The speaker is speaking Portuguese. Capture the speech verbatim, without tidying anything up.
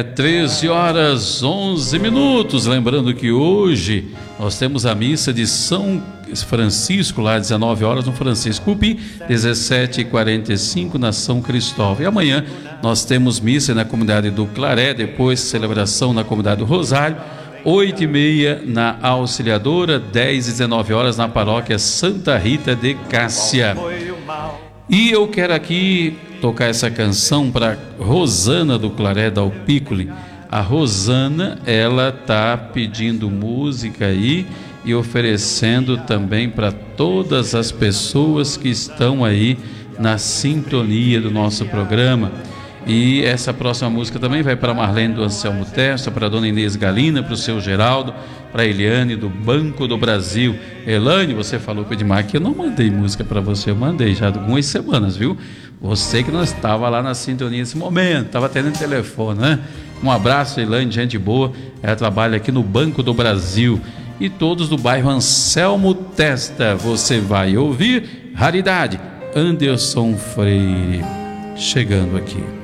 É treze horas onze minutos. Lembrando que hoje nós temos a missa de São Francisco, lá às dezenove horas no Francisco Cupi, dezessete e quarenta e cinco na São Cristóvão. E amanhã nós temos missa na comunidade do Claré, depois celebração na comunidade do Rosário, oito e meia na Auxiliadora, dez e dezenove horas na paróquia Santa Rita de Cássia. E eu quero aqui tocar essa canção para Rosana do Claré da Alpícole. A Rosana, ela tá pedindo música aí e oferecendo também para todas as pessoas que estão aí na sintonia do nosso programa. E essa próxima música também vai para Marlene do Anselmo Testa, para a dona Inês Galina, para o seu Geraldo, para a Eliane do Banco do Brasil. Elane, você falou com o Edmar que eu não mandei música para você, eu mandei já há algumas semanas, viu? Você que não estava lá na sintonia nesse momento, estava atendendo telefone, né? Um abraço, Elane, gente boa. Ela trabalha aqui no Banco do Brasil. E todos do bairro Anselmo Testa. Você vai ouvir Raridade, Anderson Freire, chegando aqui.